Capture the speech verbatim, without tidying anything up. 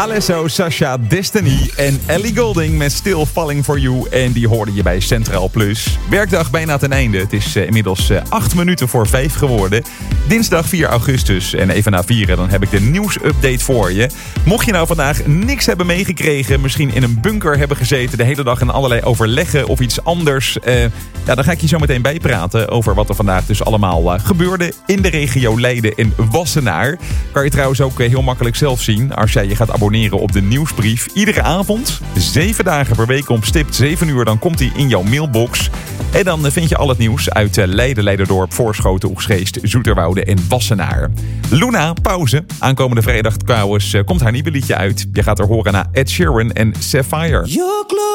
Alesso, Sasha, Destiny en Ellie Goulding met Still Falling For You. En die hoorde je bij Centraal Plus. Werkdag bijna ten einde. Het is uh, inmiddels uh, acht minuten voor vijf geworden. Dinsdag vier augustus. En even na vieren dan heb ik de nieuwsupdate voor je. Mocht je nou vandaag niks hebben meegekregen, misschien in een bunker hebben gezeten de hele dag in allerlei overleggen of iets anders. Uh, ja, dan ga ik je zo meteen bijpraten over wat er vandaag dus allemaal uh, gebeurde in de regio Leiden en Wassenaar. Kan je trouwens ook uh, heel makkelijk zelf zien als jij je gaat abonneren op de nieuwsbrief. Iedere avond, zeven dagen per week om stipt zeven uur, dan komt hij in jouw mailbox. En dan vind je al het nieuws uit Leiden, Leiderdorp, Voorschoten, Oegstgeest, Zoeterwoude en Wassenaar. Luna, pauze. Aankomende vrijdag trouwens komt haar nieuwe liedje uit. Je gaat er horen naar Ed Sheeran en Sapphire.